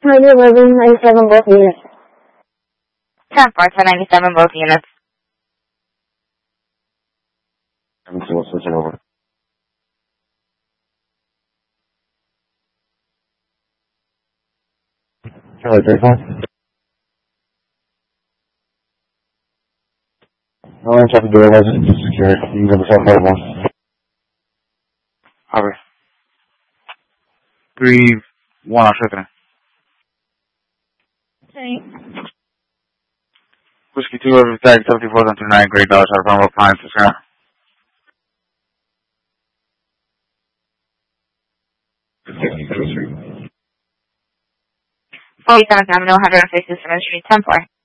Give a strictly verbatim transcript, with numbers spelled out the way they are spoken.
eleven ninety-seven both units. ten four, ten ninety-seven both units. I'm still switching over. Charlie, take one. No one check the door, wasn't just secure. You can go to seven five one. Harvey. three one, I'll check it in. Okay. Whiskey two, over tag, seventy-four one two nine, great dollars, out of Farm Appliances, yeah. forty-seventh Avenue, one fifty-seventh Street, ten four.